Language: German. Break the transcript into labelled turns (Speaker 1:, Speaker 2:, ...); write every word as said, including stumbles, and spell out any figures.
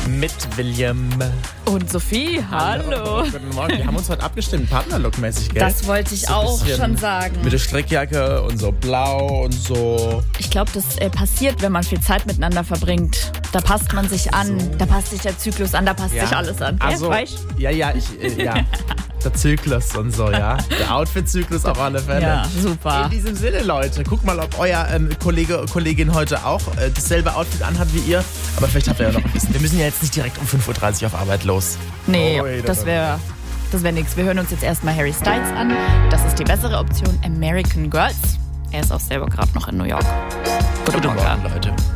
Speaker 1: mit William.
Speaker 2: Und Sophie, hallo.
Speaker 1: Guten Morgen. Wir haben uns heute abgestimmt, Partnerlook-mäßig, gell?
Speaker 2: Das wollte ich
Speaker 1: so
Speaker 2: auch schon sagen.
Speaker 1: Mit der Strickjacke und so blau und so.
Speaker 2: Ich glaube, das äh, passiert, wenn man viel Zeit miteinander verbringt. Da passt man sich an, so. Da passt sich der Zyklus an, da passt
Speaker 1: ja.
Speaker 2: sich alles an.
Speaker 1: Also,
Speaker 2: ja,
Speaker 1: ja, ja, ich, äh, ja. Der Zyklus und so, ja. Der Outfit-Zyklus auf alle Fälle.
Speaker 2: Ja, super.
Speaker 1: In diesem Sinne, Leute, guck mal, ob euer ähm, Kollege, Kollegin heute auch äh, dasselbe Outfit anhat wie ihr. Aber vielleicht habt ihr ja noch ein bisschen. Wir müssen ja jetzt nicht direkt um fünf Uhr dreißig auf Arbeit los.
Speaker 2: Nee,
Speaker 1: oh, ey,
Speaker 2: das wäre das wär nix. Wir hören uns jetzt erstmal Harry Styles an. Das ist die bessere Option, American Girls. Er ist auch selber gerade noch in New York.
Speaker 1: Guten Morgen, Leute.